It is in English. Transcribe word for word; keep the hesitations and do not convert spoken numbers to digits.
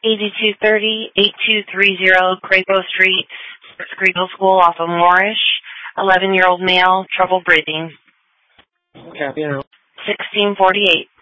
eighty-two thirty, eighty-two thirty Crapo Street, Greenville School off of Moorish. eleven-year-old male, trouble breathing. Copy out. sixteen forty-eight.